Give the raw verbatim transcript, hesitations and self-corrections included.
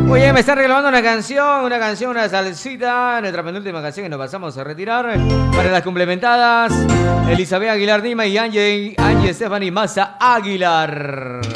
Muy bien, me están reclamando una canción, una canción, una salsita. Nuestra penúltima canción y nos pasamos a retirar. Para las complementadas, Elizabeth Aguilar Dima y Angie, Angie Stephanie Maza Aguilar.